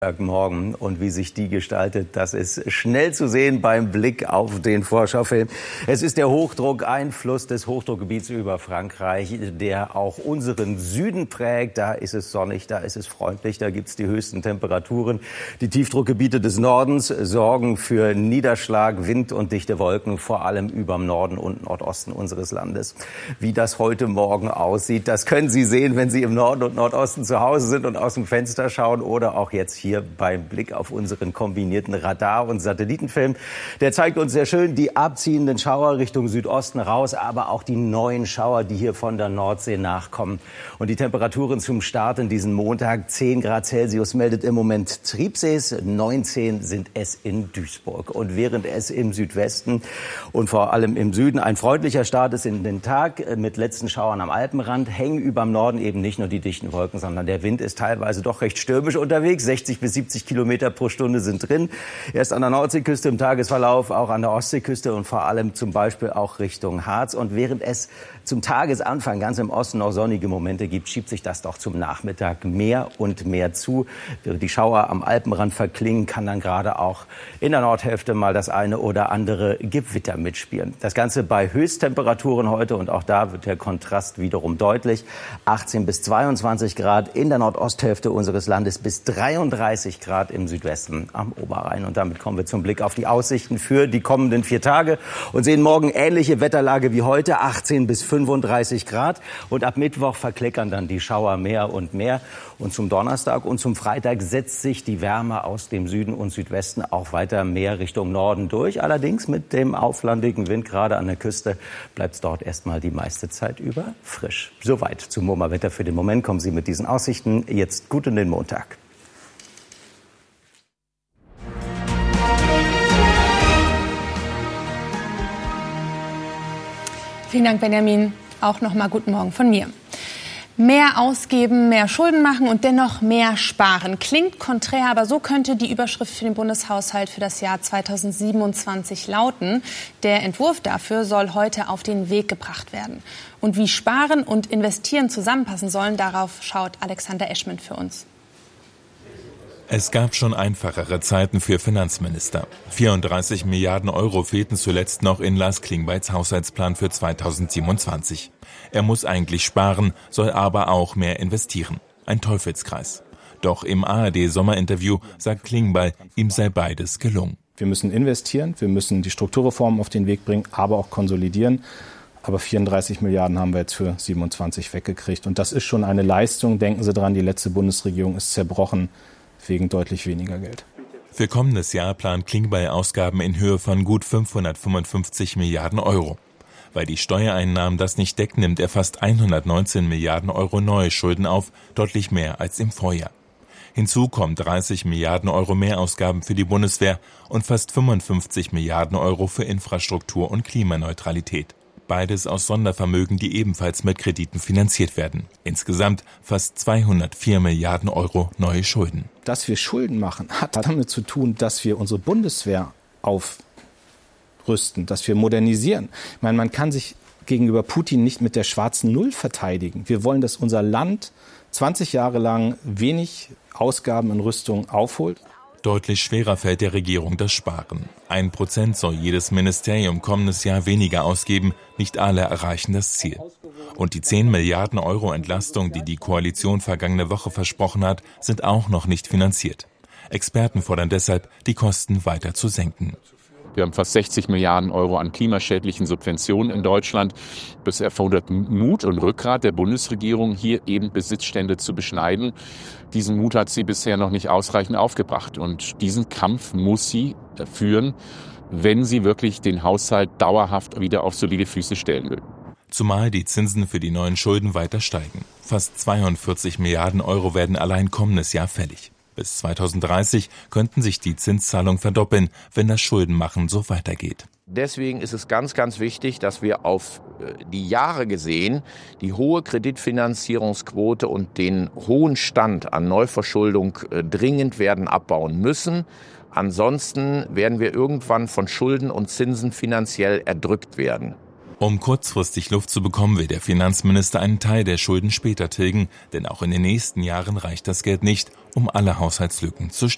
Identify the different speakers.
Speaker 1: Morgen und wie sich die gestaltet, das ist schnell zu sehen beim Blick auf den Vorschaufilm. Es ist der Hochdruck, Einfluss des Hochdruckgebiets über Frankreich, der auch unseren Süden prägt. Da ist es sonnig, da ist es freundlich, da gibt's die höchsten Temperaturen. Die Tiefdruckgebiete des Nordens sorgen für Niederschlag, Wind und dichte Wolken, vor allem überm Norden und Nordosten unseres Landes. Wie das heute Morgen aussieht, das können Sie sehen, wenn Sie im Norden und Nordosten zu Hause sind und aus dem Fenster schauen oder auch jetzt hier beim Blick auf unseren kombinierten Radar- und Satellitenfilm. Der zeigt uns sehr schön die abziehenden Schauer Richtung Südosten raus, aber auch die neuen Schauer, die hier von der Nordsee nachkommen. Und die Temperaturen zum Start in diesen Montag, 10 Grad Celsius meldet im Moment Triebsees, 19 sind es in Duisburg. Und während es im Südwesten und vor allem im Süden ein freundlicher Start ist in den Tag mit letzten Schauern am Alpenrand, hängen überm Norden eben nicht nur die dichten Wolken, sondern der Wind ist teilweise doch recht stürmisch unterwegs. 60 bis 70 Kilometer pro Stunde sind drin. Erst an der Nordseeküste im Tagesverlauf, auch an der Ostseeküste und vor allem zum Beispiel auch Richtung Harz. Und während es zum Tagesanfang ganz im Osten noch sonnige Momente gibt, schiebt sich das doch zum Nachmittag mehr und mehr zu. Während die Schauer am Alpenrand verklingen, kann dann gerade auch in der Nordhälfte mal das eine oder andere Gewitter mitspielen. Das Ganze bei Höchsttemperaturen heute und auch da wird der Kontrast wiederum deutlich. 18 bis 22 Grad in der Nordosthälfte unseres Landes bis 33 Grad im Südwesten am Oberrhein. Und damit kommen wir zum Blick auf die Aussichten für die kommenden 4 Tage und sehen morgen ähnliche Wetterlage wie heute, 18 bis 35 Grad. Und ab Mittwoch verkleckern dann die Schauer mehr und mehr. Und zum Donnerstag und zum Freitag setzt sich die Wärme aus dem Süden und Südwesten auch weiter mehr Richtung Norden durch. Allerdings mit dem auflandigen Wind gerade an der Küste bleibt es dort erstmal die meiste Zeit über frisch. Soweit zum MoMA-Wetter für den Moment. Kommen Sie mit diesen Aussichten jetzt gut in den Montag.
Speaker 2: Vielen Dank, Benjamin. Auch noch mal guten Morgen von mir. Mehr ausgeben, mehr Schulden machen und dennoch mehr sparen. Klingt konträr, aber so könnte die Überschrift für den Bundeshaushalt für das Jahr 2027 lauten. Der Entwurf dafür soll heute auf den Weg gebracht werden. Und wie Sparen und Investieren zusammenpassen sollen, darauf schaut Alexander Eschmann für uns.
Speaker 3: Es gab schon einfachere Zeiten für Finanzminister. 34 Milliarden Euro fehlten zuletzt noch in Lars Klingbeils Haushaltsplan für 2027. Er muss eigentlich sparen, soll aber auch mehr investieren. Ein Teufelskreis. Doch im ARD-Sommerinterview sagt Klingbeil, ihm sei beides gelungen.
Speaker 4: Wir müssen investieren, wir müssen die Strukturreformen auf den Weg bringen, aber auch konsolidieren. Aber 34 Milliarden haben wir jetzt für 27 weggekriegt. Und das ist schon eine Leistung. Denken Sie dran, die letzte Bundesregierung ist zerbrochen wegen deutlich weniger Geld.
Speaker 3: Für kommendes Jahr plant Klingbeil Ausgaben in Höhe von gut 555 Milliarden Euro. Weil die Steuereinnahmen das nicht decken, nimmt er fast 119 Milliarden Euro neue Schulden auf, deutlich mehr als im Vorjahr. Hinzu kommen 30 Milliarden Euro Mehrausgaben für die Bundeswehr und fast 55 Milliarden Euro für Infrastruktur und Klimaneutralität. Beides aus Sondervermögen, die ebenfalls mit Krediten finanziert werden. Insgesamt fast 204 Milliarden Euro neue Schulden.
Speaker 4: Dass wir Schulden machen, hat damit zu tun, dass wir unsere Bundeswehr aufrüsten, dass wir modernisieren. Ich meine, man kann sich gegenüber Putin nicht mit der schwarzen Null verteidigen. Wir wollen, dass unser Land 20 Jahre lang wenig Ausgaben in Rüstung aufholt.
Speaker 3: Deutlich schwerer fällt der Regierung das Sparen. 1% soll jedes Ministerium kommendes Jahr weniger ausgeben. Nicht alle erreichen das Ziel. Und die 10 Milliarden Euro Entlastung, die die Koalition vergangene Woche versprochen hat, sind auch noch nicht finanziert. Experten fordern deshalb, die Kosten weiter zu senken.
Speaker 5: Wir haben fast 60 Milliarden Euro an klimaschädlichen Subventionen in Deutschland. Das erfordert Mut und Rückgrat der Bundesregierung, hier eben Besitzstände zu beschneiden. Diesen Mut hat sie bisher noch nicht ausreichend aufgebracht. Und diesen Kampf muss sie führen, wenn sie wirklich den Haushalt dauerhaft wieder auf solide Füße stellen will.
Speaker 3: Zumal die Zinsen für die neuen Schulden weiter steigen. Fast 42 Milliarden Euro werden allein kommendes Jahr fällig. Bis 2030 könnten sich die Zinszahlungen verdoppeln, wenn das Schuldenmachen so weitergeht.
Speaker 6: Deswegen ist es ganz, ganz wichtig, dass wir auf die Jahre gesehen die hohe Kreditfinanzierungsquote und den hohen Stand an Neuverschuldung dringend werden abbauen müssen. Ansonsten werden wir irgendwann von Schulden und Zinsen finanziell erdrückt werden.
Speaker 3: Um kurzfristig Luft zu bekommen, will der Finanzminister einen Teil der Schulden später tilgen, denn auch in den nächsten Jahren reicht das Geld nicht, um alle Haushaltslücken zu stopfen.